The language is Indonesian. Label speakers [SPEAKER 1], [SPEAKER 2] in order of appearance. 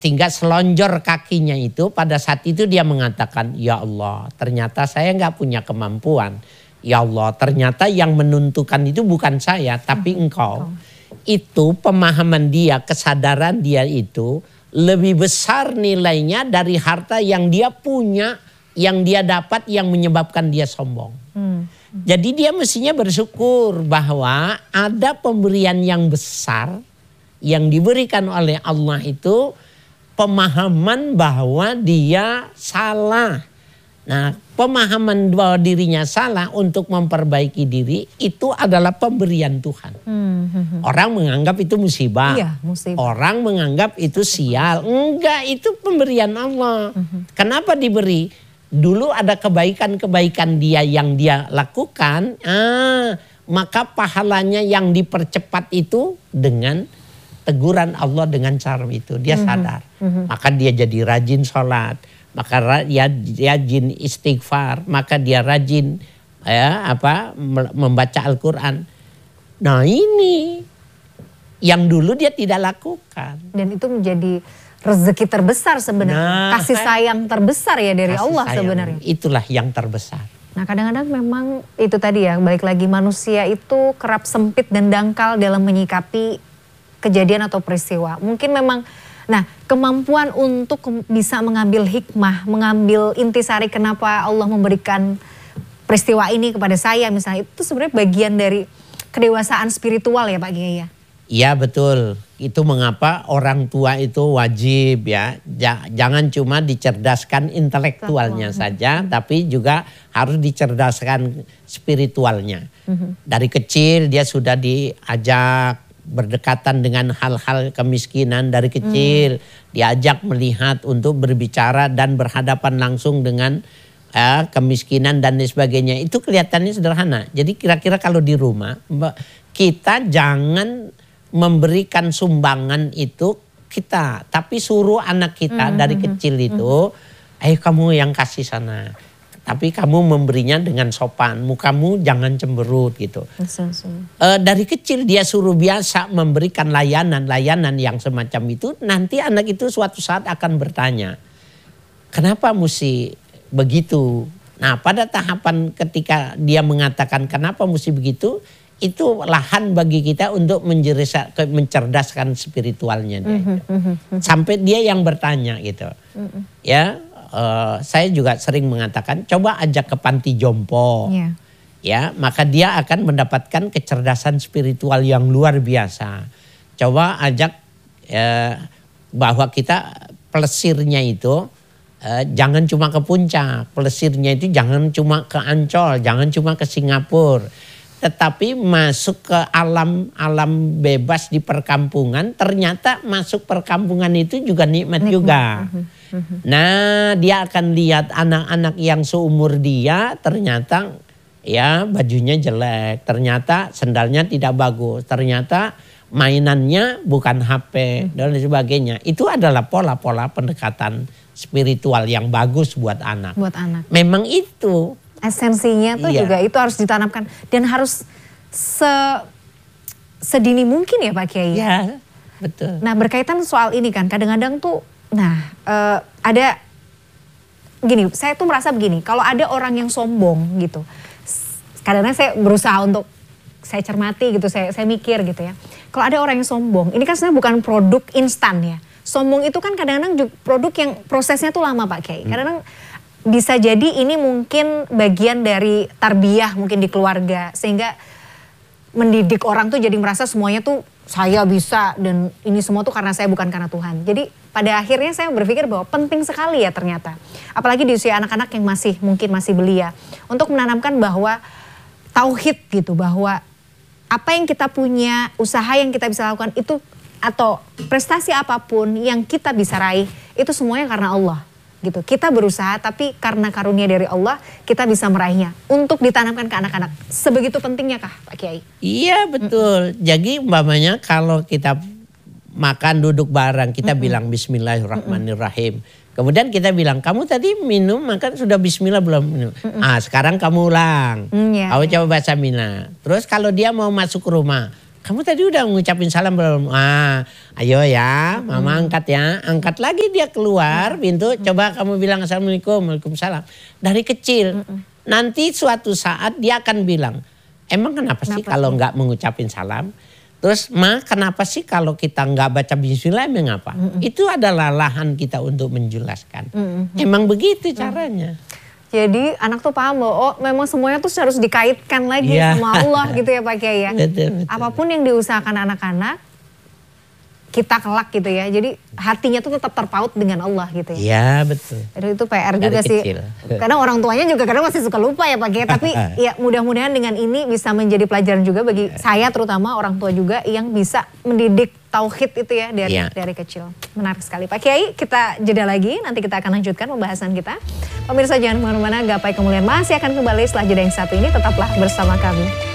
[SPEAKER 1] Sehingga selonjor kakinya itu pada saat itu dia mengatakan, ya Allah ternyata saya nggak punya kemampuan. Ya Allah ternyata yang menentukan itu bukan saya tapi engkau. Itu pemahaman dia, kesadaran dia itu lebih besar nilainya dari harta yang dia punya, yang dia dapat, yang menyebabkan dia sombong. Jadi dia mestinya bersyukur bahwa ada pemberian yang besar yang diberikan oleh Allah itu, pemahaman bahwa dia salah. Nah, pemahaman bahwa dirinya salah untuk memperbaiki diri itu adalah pemberian Tuhan. Orang menganggap itu musibah.
[SPEAKER 2] Iya, musibah.
[SPEAKER 1] Orang menganggap itu sial. Enggak, itu pemberian Allah. Kenapa diberi? Dulu ada kebaikan-kebaikan dia yang dia lakukan. Maka pahalanya yang dipercepat itu dengan teguran Allah dengan cara itu. Dia sadar. Maka dia jadi rajin sholat. Maka dia rajin istighfar. Maka dia rajin membaca Al-Quran. Nah ini yang dulu dia tidak lakukan.
[SPEAKER 2] Dan itu menjadi rezeki terbesar sebenarnya. Kasih sayang terbesar ya dari Allah sebenarnya.
[SPEAKER 1] Itulah yang terbesar.
[SPEAKER 2] Nah kadang-kadang memang itu tadi ya, balik lagi manusia itu kerap sempit dan dangkal dalam menyikapi kejadian atau peristiwa. Mungkin memang, nah kemampuan untuk bisa mengambil hikmah, mengambil intisari kenapa Allah memberikan peristiwa ini kepada saya misalnya, itu sebenarnya bagian dari kedewasaan spiritual ya Pak Kiai ya?
[SPEAKER 1] Iya betul, itu mengapa orang tua itu wajib ya, jangan cuma dicerdaskan intelektualnya saja, tapi juga harus dicerdaskan spiritualnya. Dari kecil dia sudah diajak berdekatan dengan hal-hal kemiskinan, dari kecil diajak melihat untuk berbicara dan berhadapan langsung dengan kemiskinan dan sebagainya. Itu kelihatannya sederhana. Jadi kira-kira kalau di rumah kita jangan memberikan sumbangan itu kita, tapi suruh anak kita dari kecil itu, ayo kamu yang kasih sana, tapi kamu memberinya dengan sopan, mukamu jangan cemberut gitu. Dari kecil dia suruh biasa memberikan layanan yang semacam itu, nanti anak itu suatu saat akan bertanya, kenapa mesti begitu? Nah pada tahapan ketika dia mengatakan kenapa mesti begitu, itu lahan bagi kita untuk mencerdaskan spiritualnya dia. Sampai dia yang bertanya gitu. Ya, saya juga sering mengatakan coba ajak ke panti jompo. Ya, maka dia akan mendapatkan kecerdasan spiritual yang luar biasa. Coba ajak bahwa kita plesirnya itu jangan cuma ke puncak, plesirnya itu jangan cuma ke Ancol, jangan cuma ke Singapura. Tetapi masuk ke alam bebas di perkampungan, ternyata masuk perkampungan itu juga nikmat juga. Nah dia akan lihat anak-anak yang seumur dia ternyata ya bajunya jelek, ternyata sendalnya tidak bagus, ternyata mainannya bukan HP dan sebagainya. Itu adalah pola-pola pendekatan spiritual yang bagus buat anak. Memang itu.
[SPEAKER 2] Esensinya tuh juga itu harus ditanamkan dan harus sedini mungkin ya Pak Kiai.
[SPEAKER 1] Ya betul.
[SPEAKER 2] Nah berkaitan soal ini kan kadang-kadang tuh, ada gini, saya tuh merasa begini, kalau ada orang yang sombong gitu, kadang-kadang saya berusaha untuk saya cermati gitu, saya mikir gitu ya. Kalau ada orang yang sombong, ini kan sebenarnya bukan produk instan ya. Sombong itu kan kadang-kadang produk yang prosesnya tuh lama Pak Kiai. Kadang-kadang bisa jadi ini mungkin bagian dari tarbiyah mungkin di keluarga. Sehingga mendidik orang tuh jadi merasa semuanya tuh saya bisa dan ini semua tuh karena saya bukan karena Tuhan. Jadi pada akhirnya saya berpikir bahwa penting sekali ya ternyata. Apalagi di usia anak-anak yang mungkin masih belia. Untuk menanamkan bahwa tauhid gitu, bahwa apa yang kita punya, usaha yang kita bisa lakukan itu atau prestasi apapun yang kita bisa raih itu semuanya karena Allah. Gitu. Kita berusaha tapi karena karunia dari Allah kita bisa meraihnya untuk ditanamkan ke anak-anak. Sebegitu pentingnya kah Pak Kiai?
[SPEAKER 1] Iya betul. Jadi umpamanya kalau kita makan duduk bareng kita bilang Bismillahirrahmanirrahim. Kemudian kita bilang kamu tadi minum makan sudah Bismillah belum minum? Sekarang kamu ulang. Kamu coba baca Mina. Terus kalau dia mau masuk ke rumah kamu tadi udah ngucapin salam belum? Ayo ya, mama angkat ya. Angkat lagi dia keluar pintu, coba kamu bilang assalamualaikum, waalaikumsalam. Dari kecil, nanti suatu saat dia akan bilang, emang kenapa sih kalau nggak mengucapin salam? Terus, Ma, kenapa sih kalau kita nggak baca bismillah mengapa? Itu adalah lahan kita untuk menjelaskan. Emang begitu caranya.
[SPEAKER 2] Jadi anak tuh paham bahwa oh memang semuanya tuh harus dikaitkan lagi sama Allah gitu ya Pak Kiai ya.
[SPEAKER 1] Betul.
[SPEAKER 2] Apapun yang diusahakan anak-anak, kita kelak gitu ya. Jadi hatinya tuh tetap terpaut dengan Allah gitu ya.
[SPEAKER 1] Iya betul.
[SPEAKER 2] Jadi itu PR
[SPEAKER 1] Dari
[SPEAKER 2] juga sih.
[SPEAKER 1] kecil.
[SPEAKER 2] Kadang orang tuanya juga kadang masih suka lupa ya Pak Kiai. Tapi ya mudah-mudahan dengan ini bisa menjadi pelajaran juga bagi saya terutama orang tua juga yang bisa mendidik tauhid itu ya dari kecil. Menarik sekali Pak Kiai, kita jeda lagi, nanti kita akan lanjutkan pembahasan kita. Pemirsa jangan kemana-mana, Gapai Kemuliaan masih akan kembali setelah jeda yang satu ini, tetaplah bersama kami.